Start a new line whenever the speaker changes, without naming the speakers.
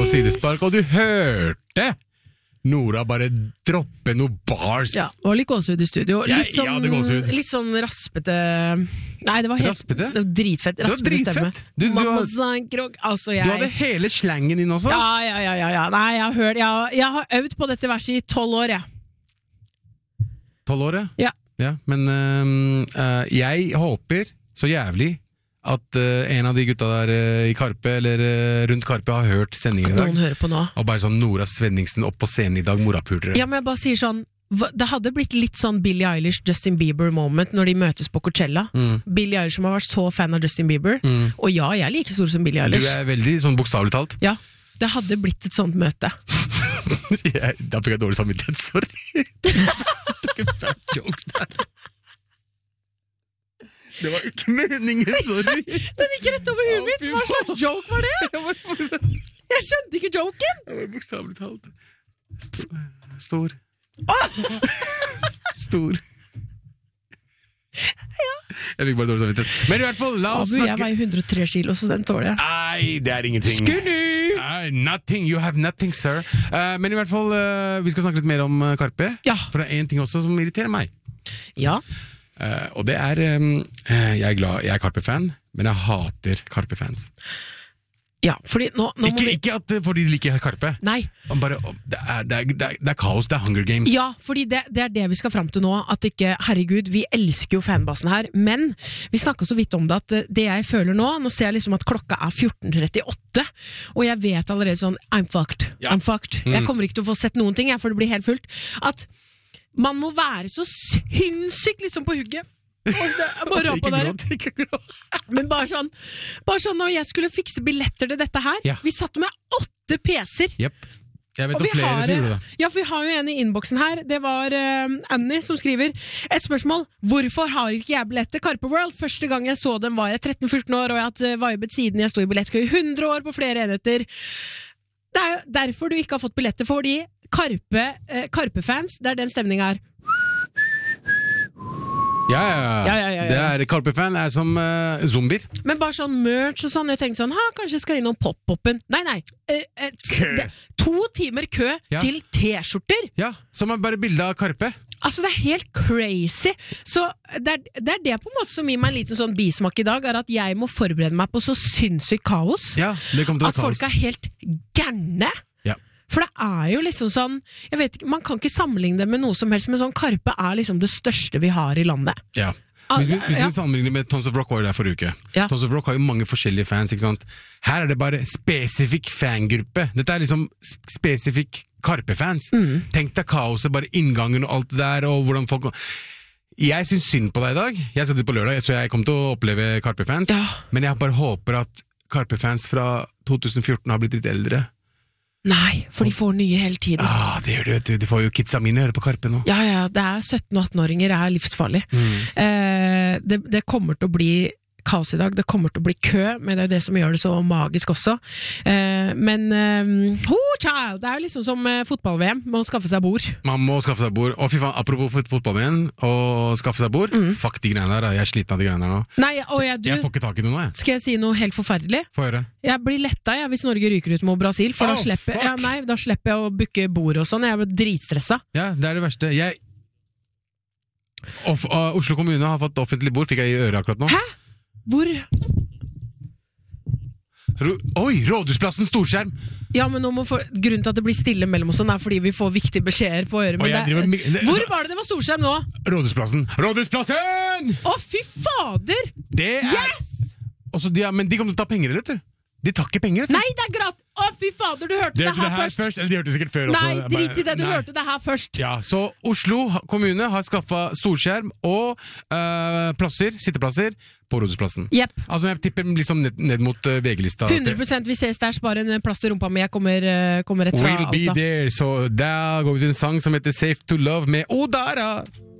på sidespark, og du hørte Nora bare droppe noe bars.
Ja, og litt gåsehud i studio. Litt sånn, litt sånn raspete. Nei, det var helt
raspete?
Det var dritfett. Raspete stemme. Altså,
du hadde hele slangen din også?
Ja. Nei, jeg har øvd på dette verset i 12 år, jeg.
12 år,
ja?
Ja, men jeg håper så jævlig at en av de gutta der i Karpe, eller rundt Karpe, har hørt sendingen i dag.
Noen hører på nå.
Og bare sånn Nora Svenningsen opp på scenen i dag, morapulere.
Ja, men jeg bare sier sånn, det hadde blitt litt sånn Billie Eilish, Justin Bieber moment når de møtes på Coachella. Billie Eilish som har vært så fan av Justin Bieber. Og ja, jeg er like stor som Billie Eilish.
Du er veldig sånn bokstavlig talt.
Ja, det hadde blitt et sånt møte.
Da fikk jeg dårlig samvittighet, sorry. Jeg tok en fat joke der. Det var ikke meningen, sorry.
Den gikk rett over huet mitt. Hva slags joke var det? Jeg skjønte ikke joken.
Det var bokstavlig talt. Stor. Stor. Ja. Jeg fikk bare dårlig samvittighet. Men i hvert fall, la oss snakke.
Jeg veier 103 kilo, så den tåler jeg.
Nei, det er ingenting.
Skinny!
Nothing, you have nothing, sir. Men i hvert fall, vi skal snakke litt mer om Karpe.
Ja.
For det er en ting også som irriterer meg.
Ja.
Og det er jeg er glad, jeg er Karpe-fan, men jeg hater Karpe-fans.
Ja, fordi nå
ikke at fordi de liker Karpe.
Nei.
Bare, det er kaos, det er Hunger Games.
Ja, fordi det er det vi skal frem til nå. At ikke, herregud, vi elsker jo fanbasen her. Men vi snakket så vidt om det at det jeg føler nå ser jeg liksom at klokka er 14:38, og jeg vet allerede sånn I'm fucked. Jeg kommer ikke til å få sett noen ting, for det blir helt fullt. At man må være så sinnssykt liksom på hugget.
Ikke gråt.
Men bare sånn når jeg skulle fikse billetter til dette her, vi satt med 8 PC-er.
Yep. Jeg vet om flere som gjorde det.
Ja, for vi har jo en i innboksen her. Det var Annie som skriver et spørsmål. Hvorfor har ikke jeg billett til Karpe World? Første gang jeg så dem var jeg 13-14 år, og jeg har hatt vibet siden jeg stod i billettkø i 100 år på flere enheter. Det er jo derfor du ikke har fått billetter, fordi Karpe-fans, det er den stemningen her.
Ja. Det er Karpe-fan er som zombier.
Men bare sånn merch og sånn. Jeg tenkte sånn, kanskje jeg skal innom pop-poppen. Nei. 2 timer kø til t-skjorter.
Ja, som er bare bildet av Karpe.
Altså, det er helt crazy. Så det er det på en måte som gir meg en liten sånn bismak i dag, er at jeg må forberede meg på så sinnssykt kaos.
Ja, det kommer til å være
kaos. At folk er helt gærne. For det er jo liksom sånn, jeg vet ikke, man kan ikke sammenligne det med noe som helst, men sånn Karpe er liksom det største vi har i landet.
Ja. Hvis vi sammenligner med Tons of Rock var det der forrige uke. Ja. Tons of Rock har jo mange forskjellige fans, ikke sant? Her er det bare spesifikk fangruppe. Dette er liksom spesifikk Karpe-fans. Tenk deg kaoset, bare inngangen og alt det der, og hvordan folk... Jeg synes synd på deg i dag. Jeg skal dit på lørdag, så jeg kommer til å oppleve Karpe-fans. Ja. Men jeg bare håper at Karpe-fans fra 2014 har blitt litt eldre.
Nei, for de får nye hele tiden.
Det gjør det, vet du. De får jo kidsa mine høre på Karpe nå.
Ja, det er 17- og 18-åringer er livsfarlig. Det kommer til å bli kaos i dag, det kommer til å bli kø, men det er det som gjør det så magisk også. Men child, det er jo liksom som fotball-VM, man må skaffe seg bord.
Man må skaffe seg bord. Og fy faen, apropos fotball-VM og skaffe seg bord, fuck de greiene der, jeg er sliten av de greiene der nå.
Nei,
jeg får ikke tak i noe nå, jeg.
Skal jeg si noe helt forferdelig?
Få høre.
Jeg blir letta hvis Norge ryker ut mot Brasil, for da slipper jeg å booke bord og sånn, jeg blir dritstressa. Ja, det
er det verste. Oslo kommune har fått offentlig bord, fikk jeg i øret akkurat nå.
Hæ? Hvor?
Oi, Rådhusplassen storskjerm.
Ja, men grunnen til at det blir stille mellom oss er fordi vi får viktige beskjeder på øret. Hvor var det var storskjerm nå?
Rådhusplassen!
Å, fy fader! Yes!
Men de kommer til å ta penger, vet du. De tar ikke penger, vet du.
Nei, det er gratis! Å, fy fader, du hørte det her først.
Eller de hørte sikkert før også.
Nei, drit i det, du hørte det her først.
Ja, så Oslo kommune har skaffet storskjerm og sitteplasser på Rådhusplassen.
Yep.
Altså, jeg tipper liksom ned mot VG-lista.
100% vi ses der, spare en plass til rumpa mi. Jeg kommer rett fra
We'll be there, så der går vi til en sang som heter Safe to Love med Odara.